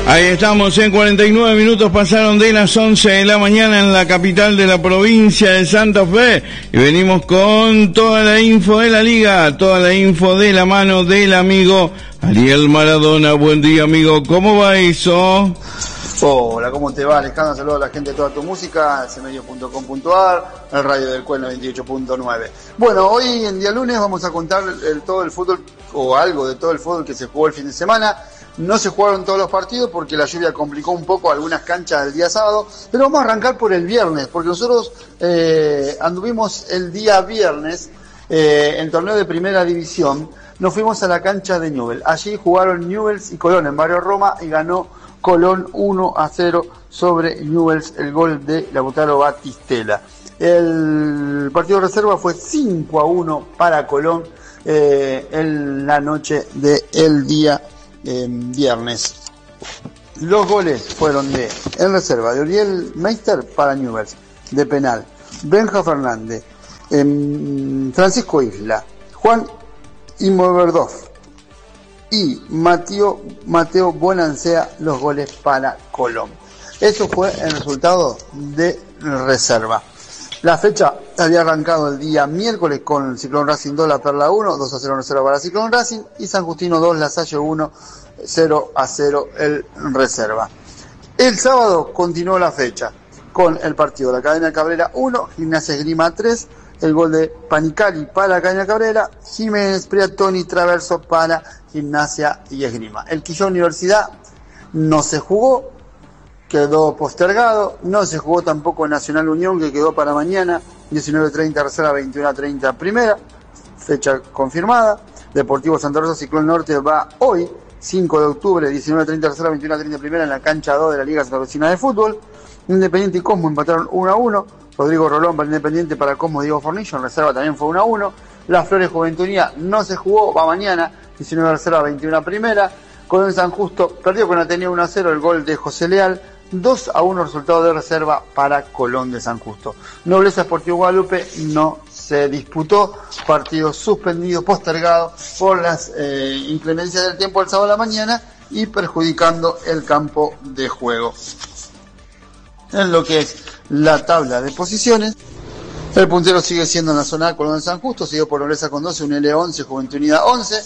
Ahí estamos, 49 minutos pasaron de las 11 de la mañana en la capital de la provincia de Santa Fe y venimos con toda la info de la liga, toda la info de la mano del amigo Ariel Maradona. Buen día, amigo, ¿cómo va eso? Hola, ¿cómo te va, Alejandro? Saludos a la gente de Toda Tu Música, cmedio.com.ar, el radio del Cuel 98.9. Bueno, hoy en día lunes vamos a contar todo el fútbol, o algo de todo el fútbol que se jugó el fin de semana. No se jugaron todos los partidos porque la lluvia complicó un poco algunas canchas del día sábado, pero vamos a arrancar por el viernes, porque nosotros anduvimos el día viernes en torneo de primera división. Nos fuimos a la cancha de Newell's. Allí jugaron Newell's y Colón en Barrio Roma y ganó Colón 1-0 sobre Newell's, el gol de Lautaro Batistella. El partido de reserva fue 5-1 para Colón en la noche del día viernes. Los goles fueron en reserva de Uriel Meister para Newell's, de penal, Benja Fernández, Francisco Isla, Juan Imoverdov y Mateo Bonancea, los goles para Colón. Eso fue el resultado de reserva. La fecha había arrancado el día miércoles con el Ciclón Racing 2, La Perla 1, 2-0 en reserva para Ciclón Racing, y San Justino 2, La Salle 1, 0-0 el reserva. El sábado continuó la fecha con el partido de la Academia Cabrera 1, Gimnasia Esgrima 3, el gol de Panicali para la Academia Cabrera, Jiménez Priatoni Traverso para Gimnasia y Esgrima. El Quillón Universidad no se jugó, quedó postergado. No se jugó tampoco Nacional Unión, que quedó para mañana, 19:30 reserva, 21:30 primera, fecha confirmada. Deportivo Santa Rosa Ciclón Norte va hoy, 5 de octubre, 19:30 reserva, 21:30 primera, en la cancha 2 de la Liga Santafesina de Fútbol. Independiente y Cosmo empataron 1-1. Rodrigo Rolón para Independiente, para Cosmo Diego Fornillo, en reserva también fue 1-1. Las Flores Juventud Unida no se jugó, va mañana, 19 reserva, 21 primera. Colón San Justo perdió con Ateneo 1-0, el gol de José Leal. 2-1 resultado de reserva para Colón de San Justo. Nobleza Sportivo Guadalupe no se disputó, partido suspendido, postergado por las inclemencias del tiempo el sábado a la mañana y perjudicando el campo de juego. En lo que es la tabla de posiciones, el puntero sigue siendo en la zona A, Colón de San Justo, seguido por Nobleza con 12, Unile 11, Juventud Unida 11,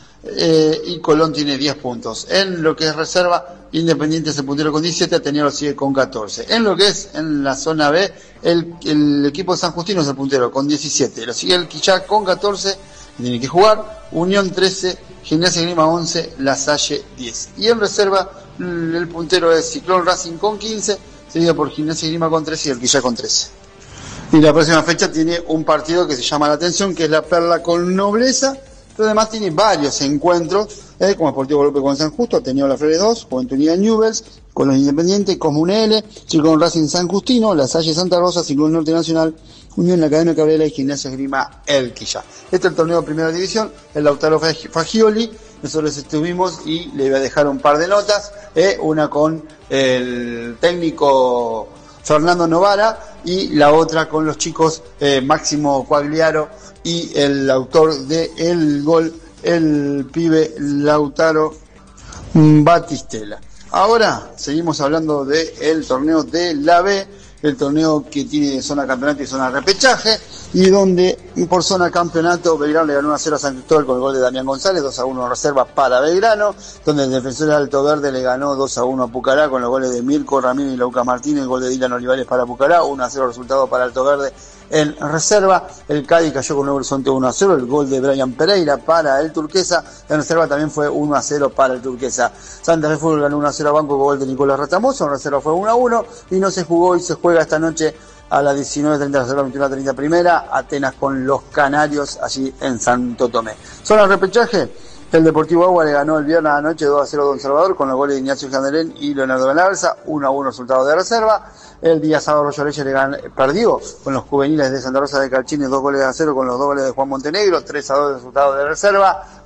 y Colón tiene 10 puntos. En lo que es reserva, Independiente es el puntero con 17, Ateneo lo sigue con 14. En lo que es en la zona B, el equipo de San Justino es el puntero con 17, lo sigue el Quillá con 14, tiene que jugar, Unión 13, Gimnasia y Grima 11, La Salle 10. Y en reserva, el puntero es Ciclón Racing con 15, seguido por Gimnasia y Grima con 13 y el Quillá con 13. Y la próxima fecha tiene un partido que se llama la atención, que es la Perla con Nobleza, pero además tiene varios encuentros, como Sportivo Guadalupe con San Justo, Ateneo La Flores 2, Juventud Unida Newell's, con los Independientes, Cosmo L, Ciclón Racing San Justino, La Salle Santa Rosa, Ciclón Norte Nacional, Unión La Academia Cabrera y Gimnasia Esgrima El Quillá. Este es el torneo de primera división, el Lautaro Fagioli. Nosotros estuvimos y le voy a dejar un par de notas, una con el técnico Fernando Novara y la otra con los chicos Máximo Quagliaro y el autor del gol, el pibe Lautaro Batistella. Ahora seguimos hablando del torneo de la B, el torneo que tiene zona campeonato y zona repechaje, y donde por zona campeonato Belgrano le ganó 1-0 a San Cristóbal con el gol de Damián González, 2-1 en reserva para Belgrano, donde el defensor de Alto Verde le ganó 2-1 a Pucará con los goles de Mirko Ramírez y Lucas Martínez, el gol de Dylan Olivares para Pucará, 1-0 resultado para Alto Verde en reserva. El Cádiz cayó con Nuevo Horizonte 1-0, el gol de Brian Pereira para el Turquesa, en reserva también fue 1-0 para el Turquesa. Santa Fe Fútbol ganó 1-0 a Banco con gol de Nicolás Ratamoso, en reserva fue 1-1 y no se jugó y se juega esta noche a las 19:30 reserva, 21:30 primera, Atenas con los Canarios allí en Santo Tomé. Zona repechaje, el Deportivo Agua le ganó el viernes anoche 2-0 a Don Salvador con los goles de Ignacio Janderén y Leonardo Benaversa, 1-1 resultado de reserva. El día sábado Roger Reyes perdió con los juveniles de Santa Rosa de Calchines 2-0 con los 2 goles de Juan Montenegro, 3-2 resultado de reserva.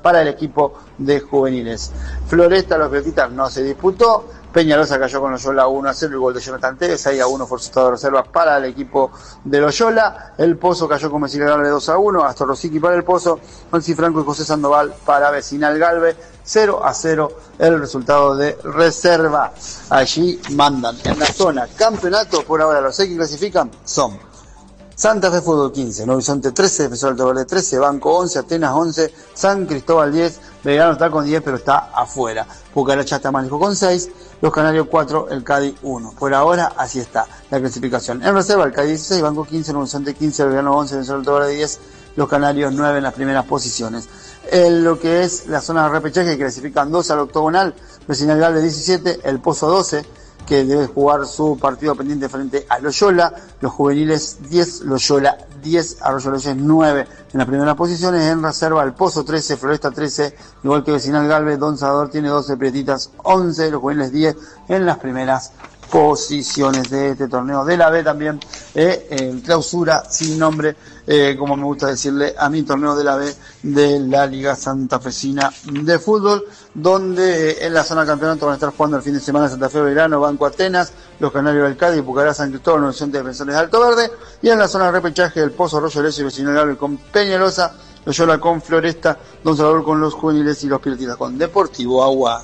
para el equipo de juveniles. Floresta, los pelotitas no se disputó. Peñalosa cayó con Loyola 1-0, el gol de Jonathan Tevez, 6-1 fue el resultado de reserva para el equipo de Loyola. El Pozo cayó con Vecinal Galve 2-1, Astor Rosicky para el Pozo, Onsi Franco y José Sandoval para Vecinal Galve, 0-0 el resultado de reserva. Allí mandan en la zona campeonato, por ahora los 6 que clasifican son Santa Fe Fútbol 15, Nuevo Horizonte 13, Defensor Alto Verde 13, Banco 11, Atenas 11, San Cristóbal 10, Belgrano está con 10 pero está afuera, Pucaracha está más lejos con 6, Los Canarios 4, el Cádiz 1. Por ahora así está la clasificación. En reserva el Cádiz 16, Banco 15, Nuevo Horizonte 15, Belgrano 11, Defensor Alto Verde 10, Los Canarios 9 en las primeras posiciones. En lo que es la zona de repechaje clasifican 2 al octogonal, Vecinal Galve 17, el Pozo 12, que debe jugar su partido pendiente frente a Loyola, los juveniles 10, Loyola 10, Arroyo Leyes 9 en las primeras posiciones. En reserva el Pozo 13, Floresta 13, igual que Vecinal Galve, Don Salvador tiene 12, Prietitas 11, los juveniles 10 en las primeras posiciones de este torneo de la B también, en clausura sin nombre, como me gusta decirle a mi torneo de la B de la Liga Santafesina de Fútbol, donde en la zona de campeonato van a estar jugando el fin de semana Santa Fe Belgrano, Banco Atenas, Los Canarios del Cádiz, Pucará, San Cristóbal, Nuevo Horizonte, Defensores de Alto Verde, y en la zona de repechaje el Pozo, Arroyo Lezo y Vecinal Galve con Peñalosa, Loyola con Floresta, Don Salvador con los juveniles y los Piratitas con Deportivo Agua.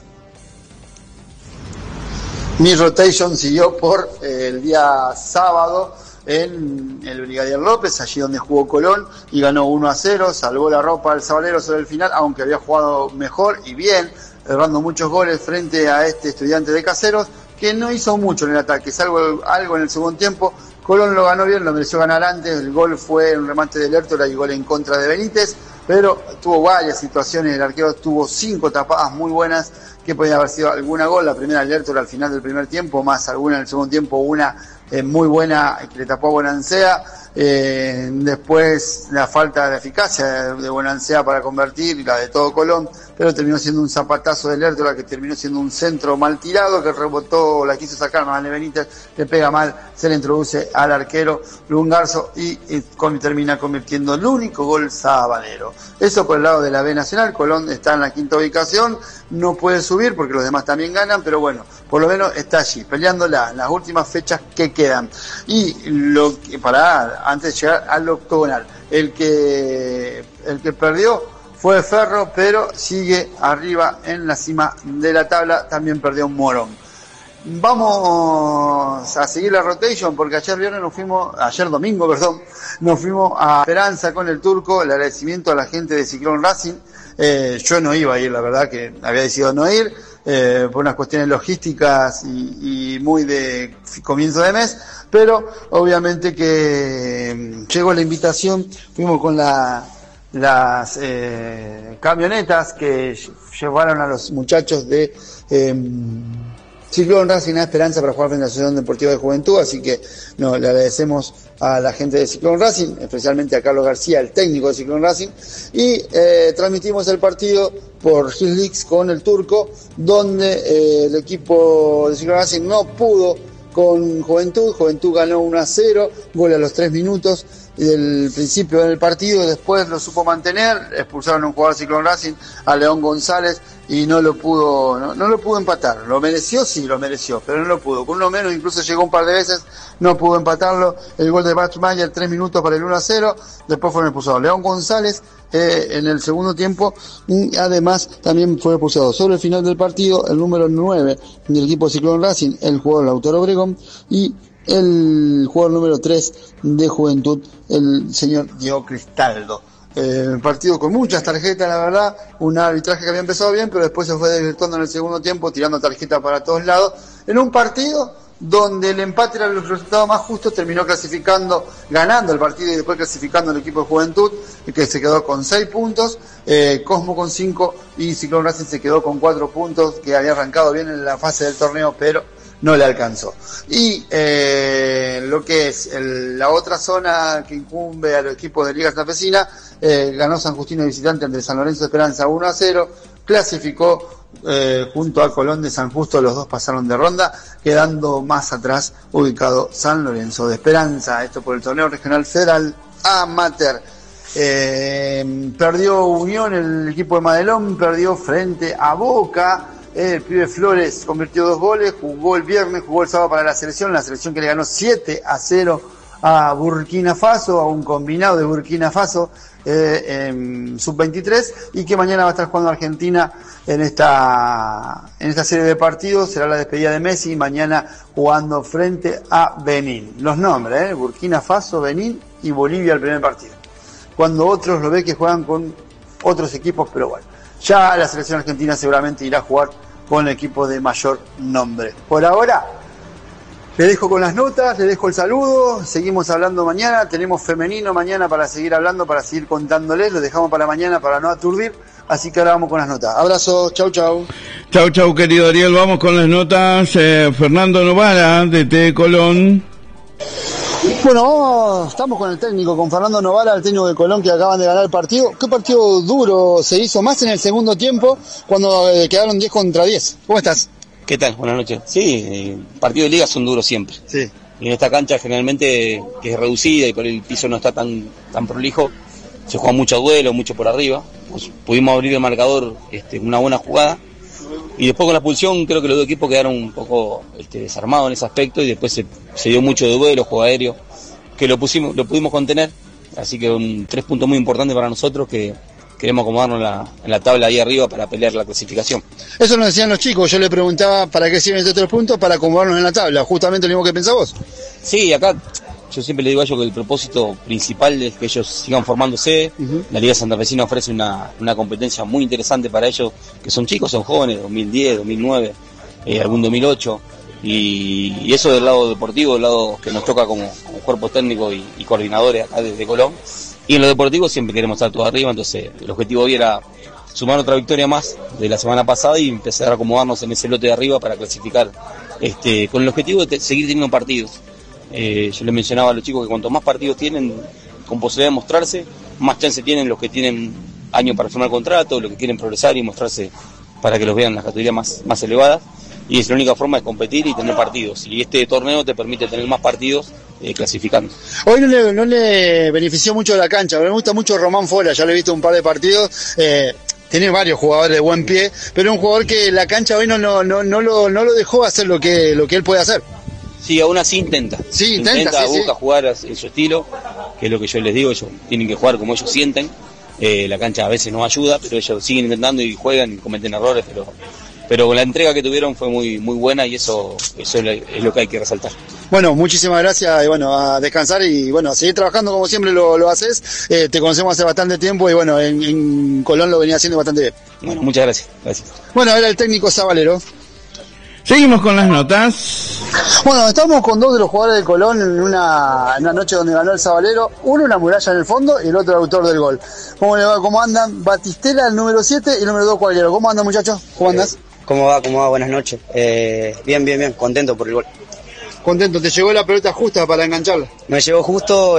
Mi rotation siguió por el día sábado en el Brigadier López, allí donde jugó Colón y ganó 1-0, salvó la ropa al Sabalero sobre el final, aunque había jugado mejor y bien, errando muchos goles frente a este Estudiante de Caseros, que no hizo mucho en el ataque, salvo algo en el segundo tiempo. Colón lo ganó bien, lo mereció ganar antes, el gol fue un remate de Lertora y gol en contra de Benítez, pero tuvo varias situaciones, el arquero tuvo 5 tapadas muy buenas, que podía haber sido alguna gol, la primera de Lertora al final del primer tiempo, más alguna en el segundo tiempo, una muy buena que le tapó a Bonancea, después la falta de eficacia de Bonancea para convertir, la de todo Colón, pero terminó siendo un zapatazo de Lertora que terminó siendo un centro mal tirado, que rebotó, la quiso sacar más de Benítez, le pega mal, se le introduce al arquero Lungarzo y termina convirtiendo el único gol sabanero. Eso por el lado de la B Nacional. Colón está en la quinta ubicación, no puede subir porque los demás también ganan, pero bueno, por lo menos está allí, peleándola en las últimas fechas que quedan. Y lo que, antes de llegar al octogonal, el que perdió fue Ferro, pero sigue arriba en la cima de la tabla, también perdió un Morón. Vamos a seguir la rotation porque ayer domingo nos fuimos a Esperanza con el Turco, el agradecimiento a la gente de Ciclón Racing. Yo no iba a ir, la verdad que había decidido no ir, por unas cuestiones logísticas y muy de comienzo de mes, pero obviamente que llegó la invitación, fuimos con las camionetas que llevaron a los muchachos de Ciclón Racing a Esperanza para jugar frente a la Asociación Deportiva de Juventud, así que le agradecemos a la gente de Ciclón Racing, especialmente a Carlos García, el técnico de Ciclón Racing, y transmitimos el partido por Gil Leaks con el Turco, donde el equipo de Ciclón Racing no pudo con Juventud ganó 1-0, gol a los 3 minutos del principio del partido, después lo supo mantener, expulsaron a un jugador de Ciclón Racing, a León González, y no lo pudo empatar. Lo mereció, sí, lo mereció, pero no lo pudo. Con uno menos, incluso llegó un par de veces, no pudo empatarlo. El gol de Batmayer, 3 minutos para el 1-0, después fueron expulsados León González en el segundo tiempo, y además también fue expulsado sobre el final del partido el número 9 del equipo de Ciclón Racing, el jugador Lautaro Obregón, y el jugador número 3 de Juventud, el señor Diego Cristaldo. Partido con muchas tarjetas, la verdad, un arbitraje que había empezado bien, pero después se fue desvirtuando en el segundo tiempo, tirando tarjetas para todos lados, en un partido donde el empate era el resultado más justo, terminó ganando el partido y después clasificando el equipo de Juventud, que se quedó con 6 puntos, Cosmo con 5 y Ciclón Racing se quedó con 4 puntos, que había arrancado bien en la fase del torneo, pero no le alcanzó. Y lo que es la otra zona que incumbe a los equipos de Liga Santafesina, ganó San Justino visitante ante San Lorenzo de Esperanza 1-0, clasificó junto a Colón de San Justo, los dos pasaron de ronda, quedando más atrás ubicado San Lorenzo de Esperanza, esto por el torneo regional federal amateur. Perdió Unión, el equipo de Madelón, perdió frente a Boca. El pibe Flores convirtió 2 goles, jugó el viernes, jugó el sábado para la selección que le ganó 7-0 a Burkina Faso, a un combinado de Burkina Faso en sub-23, y que mañana va a estar jugando Argentina en esta serie de partidos. Será la despedida de Messi, mañana jugando frente a Benín. Los nombres, Burkina Faso, Benín y Bolivia el primer partido. Cuando otros lo ve que juegan con otros equipos, pero bueno, ya la selección argentina seguramente irá a jugar con el equipo de mayor nombre. Por ahora, les dejo con las notas, les dejo el saludo, seguimos hablando mañana, tenemos femenino mañana para seguir hablando, para seguir contándoles, lo dejamos para mañana para no aturdir, así que ahora vamos con las notas. Abrazo, chau chau. Chau chau querido Ariel, vamos con las notas. Fernando Novara, de T Colón. Bueno, estamos con el técnico, con Fernando Novara, el técnico de Colón, que acaban de ganar el partido. ¿Qué partido duro se hizo, más en el segundo tiempo, cuando quedaron 10 contra 10? ¿Cómo estás? ¿Qué tal? Buenas noches. Sí, partidos de liga son duros siempre. Sí. Y en esta cancha generalmente, que es reducida y por el piso no está tan prolijo, se juega mucho duelo, mucho por arriba. Pues pudimos abrir el marcador, una buena jugada. Y después con la expulsión creo que los dos equipos quedaron un poco desarmados en ese aspecto, y después se dio mucho de duelo, juego aéreo, que lo pudimos contener. Así que 3 puntos muy importantes para nosotros, que queremos acomodarnos en la tabla ahí arriba para pelear la clasificación. Eso nos decían los chicos, yo le preguntaba para qué sirven estos 3 puntos, para acomodarnos en la tabla, justamente lo mismo que pensás vos. Sí, acá yo siempre le digo a ellos que el propósito principal es que ellos sigan formándose. La Liga Santafesina ofrece una competencia muy interesante para ellos, que son chicos, son jóvenes, 2010, 2009, algún 2008, y eso del lado deportivo, del lado que nos toca como cuerpo técnico y coordinadores acá desde Colón. Y en lo deportivo siempre queremos estar todos arriba, entonces el objetivo hoy era sumar otra victoria más de la semana pasada y empezar a acomodarnos en ese lote de arriba para clasificar, con el objetivo de seguir teniendo partidos. Yo les mencionaba a los chicos que cuanto más partidos tienen con posibilidad de mostrarse, más chance tienen los que tienen años para firmar contrato, los que quieren progresar y mostrarse para que los vean en las categorías más elevadas. Y es la única forma de competir y tener partidos. Y este torneo te permite tener más partidos clasificando. Hoy no le benefició mucho la cancha, me gusta mucho Román Fora, ya le he visto un par de partidos. Tiene varios jugadores de buen pie, pero es un jugador que la cancha hoy no lo dejó hacer lo que él puede hacer. Sí, aún así intenta. Sí, busca jugar en su estilo, que es lo que yo les digo, ellos tienen que jugar como ellos sienten. La cancha a veces no ayuda, pero ellos siguen intentando y juegan y cometen errores, pero la entrega que tuvieron fue muy muy buena, y eso es lo que hay que resaltar. Bueno, muchísimas gracias, y bueno, a descansar y bueno, a seguir trabajando como siempre lo haces. Te conocemos hace bastante tiempo y bueno, en Colón lo venía haciendo bastante bien. Bueno, muchas gracias. Bueno, era el técnico Zabalero. Seguimos con las notas. Bueno, estamos con 2 de los jugadores de Colón en una noche donde ganó el Zabalero. Uno, una muralla en el fondo, y el otro, el autor del gol. ¿Cómo le va? ¿Cómo andan? Batistela, el número 7, y el número 2, Cuagliaro. ¿Cómo andan, muchachos? ¿Cómo andas? ¿Cómo va? Buenas noches. Bien, contento por el gol. Contento, ¿te llegó la pelota justa para engancharla? Me llegó justo,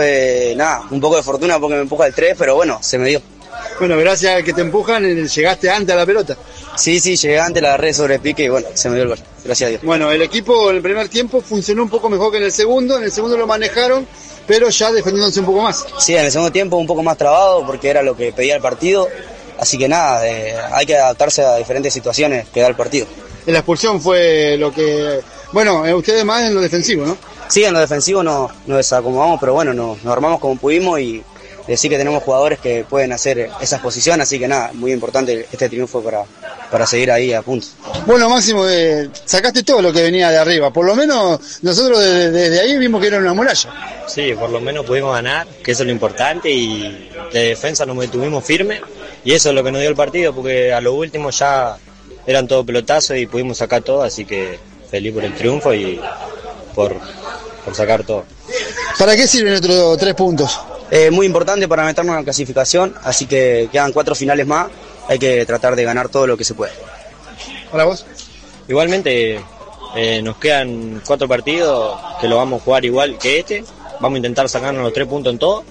un poco de fortuna porque me empuja el 3, pero bueno, se me dio. Bueno, gracias a que te empujan, llegaste antes a la pelota. Sí, llegué antes, la agarré sobre pique y bueno, se me dio el gol. Gracias a Dios. Bueno, el equipo en el primer tiempo funcionó un poco mejor que en el segundo lo manejaron, pero ya defendiéndose un poco más. Sí, en el segundo tiempo un poco más trabado porque era lo que pedía el partido, así que nada, hay que adaptarse a diferentes situaciones que da el partido. La expulsión fue lo que... Bueno, ustedes más en lo defensivo, ¿no? Sí, en lo defensivo nos desacomodamos, pero bueno, nos armamos como pudimos y decir que tenemos jugadores que pueden hacer esas posiciones, así que nada, muy importante este triunfo para seguir ahí a punto. Bueno, Máximo, sacaste todo lo que venía de arriba, por lo menos nosotros desde ahí vimos que era una muralla. Sí, por lo menos pudimos ganar, que eso es lo importante, y de defensa nos mantuvimos firmes, y eso es lo que nos dio el partido, porque a lo último ya eran todo pelotazos y pudimos sacar todo, así que feliz por el triunfo y por sacar todo. ¿Para qué sirven otros 3 puntos? Muy importante para meternos en la clasificación, así que quedan 4 finales más, hay que tratar de ganar todo lo que se puede. ¿Para vos? Igualmente nos quedan 4 partidos que lo vamos a jugar igual que vamos a intentar sacarnos los 3 puntos en todo,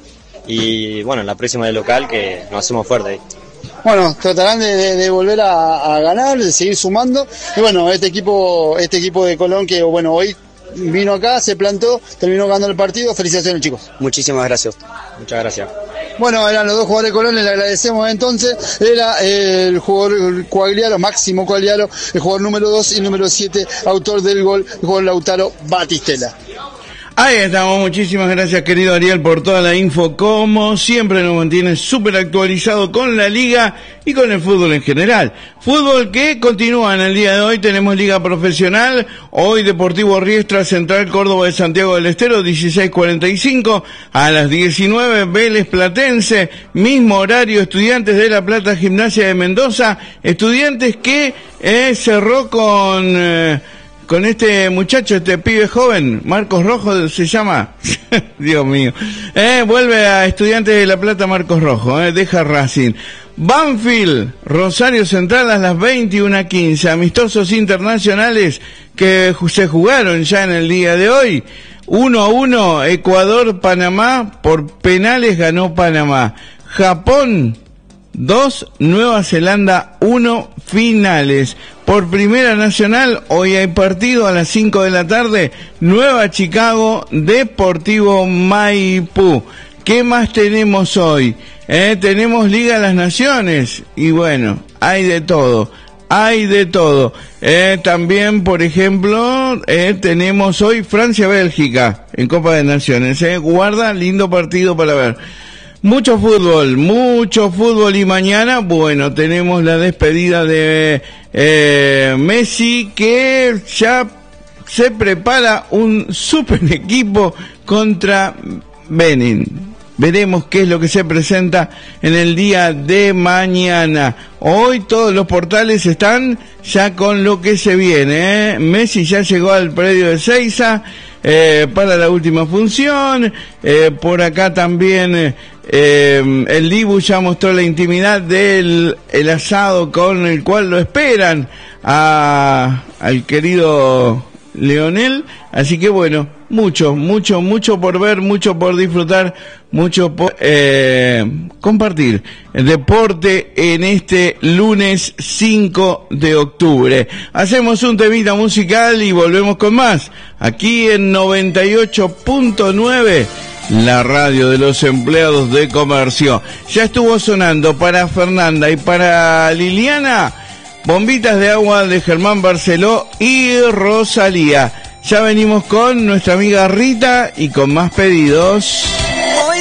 y bueno, en la próxima de local que nos hacemos fuertes. Bueno, tratarán de volver a ganar, de seguir sumando, y bueno, este equipo de Colón que bueno, hoy vino acá, se plantó, terminó ganando el partido. Felicitaciones, chicos. Muchísimas gracias. Muchas gracias. Bueno, eran los dos jugadores de Colón, le agradecemos entonces. Era el jugador Quagliaro, Máximo Quagliaro, el jugador número 2 y número 7, autor del gol, el jugador Lautaro Batistela. Ahí estamos, muchísimas gracias querido Ariel por toda la info, como siempre nos mantiene súper actualizado con la liga y con el fútbol en general. Fútbol que continúa en el día de hoy, tenemos liga profesional, hoy Deportivo Riestra, Central Córdoba de Santiago del Estero, 16:45, a las 19 Vélez Platense, mismo horario Estudiantes de La Plata, Gimnasia de Mendoza, Estudiantes que cerró con este muchacho, este pibe joven, Marcos Rojo se llama, Dios mío, vuelve a Estudiantes de La Plata Marcos Rojo, deja Racing. Banfield, Rosario Central a las 21:15, amistosos internacionales que se jugaron ya en el día de hoy. 1-1, Ecuador-Panamá, por penales ganó Panamá. Japón 2, Nueva Zelanda 1, finales. Por Primera Nacional, hoy hay partido a las 5 de la tarde, Nueva Chicago, Deportivo Maipú. ¿Qué más tenemos hoy? Tenemos Liga de las Naciones, y bueno, hay de todo. También, por ejemplo, tenemos hoy Francia-Bélgica en Copa de Naciones. Guarda, lindo partido para ver. Mucho fútbol y mañana, bueno, tenemos la despedida de Messi, que ya se prepara un super equipo contra Benin. Veremos qué es lo que se presenta en el día de mañana. Hoy todos los portales están ya con lo que se viene. Messi ya llegó al predio de Seiza para la última función. Por acá también el Dibu ya mostró la intimidad del el asado con el cual lo esperan al querido Leonel. Así que bueno, mucho por ver, mucho por disfrutar, mucho por compartir el deporte en este lunes 5 de octubre. Hacemos un temita musical y volvemos con más aquí en 98.9, la radio de los empleados de comercio. Ya estuvo sonando para Fernanda y para Liliana Bombitas de Agua de Germán Barceló y Rosalía. Ya venimos con nuestra amiga Rita y con más pedidos.